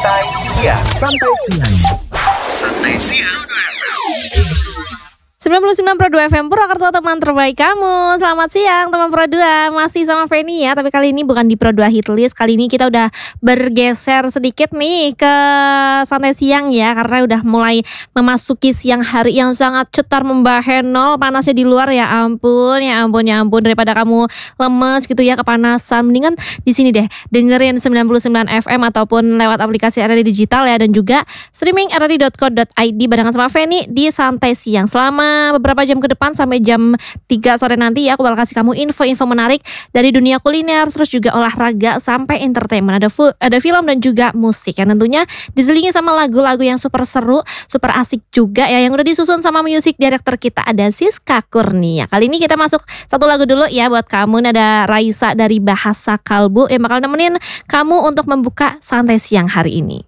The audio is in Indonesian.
Santai siang. 99,2 FM Purwokerto, teman terbaik kamu. Selamat siang teman Pro 2. Masih sama Feni ya, tapi kali ini bukan di Pro 2 Hitlist. Kali ini kita udah bergeser sedikit nih ke santai siang ya, karena udah mulai memasuki siang hari yang sangat cetar membahenol. Panasnya di luar ya ampun. Daripada kamu lemes gitu ya, kepanasan, mendingan di sini deh dengerin 99 FM ataupun lewat aplikasi RRI Digital ya, dan juga streaming rri.co.id barengan sama Feni di santai siang. Selama beberapa jam ke depan sampai jam 3 sore nanti ya, aku bakal kasih kamu info-info menarik dari dunia kuliner, terus juga olahraga sampai entertainment. Ada film dan juga musik yang tentunya diselingi sama lagu-lagu yang super seru, super asik juga ya, yang udah disusun sama music director kita, ada Siska Kurnia. Kali ini kita masuk satu lagu dulu ya buat kamu. Ini ada Raisa dari Bahasa Kalbu yang bakal nemenin kamu untuk membuka santai siang hari ini.